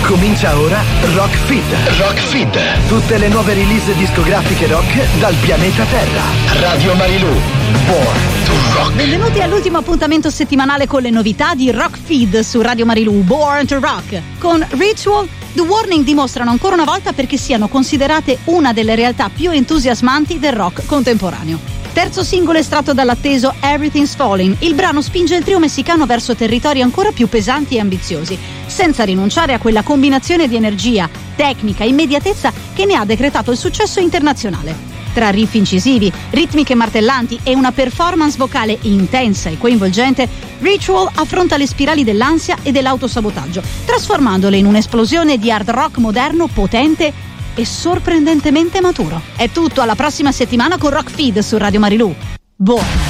Comincia ora Rock Feed. Rock Feed. Tutte le nuove release discografiche rock dal pianeta Terra. Radio Marilù. Born to Rock. Benvenuti all'ultimo appuntamento settimanale con le novità di Rock Feed su Radio Marilù. Born to Rock. Con Ritual, The Warning dimostrano ancora una volta perché siano considerate una delle realtà più entusiasmanti del rock contemporaneo. Terzo singolo estratto dall'atteso Everything's Falling, il brano spinge il trio messicano verso territori ancora più pesanti e ambiziosi, senza rinunciare a quella combinazione di energia, tecnica e immediatezza che ne ha decretato il successo internazionale. Tra riff incisivi, ritmiche martellanti e una performance vocale intensa e coinvolgente, Ritual affronta le spirali dell'ansia e dell'autosabotaggio, trasformandole in un'esplosione di hard rock moderno, potente e sorprendentemente maturo. È tutto, alla prossima settimana con Rock Feed su Radio Marilù. Buon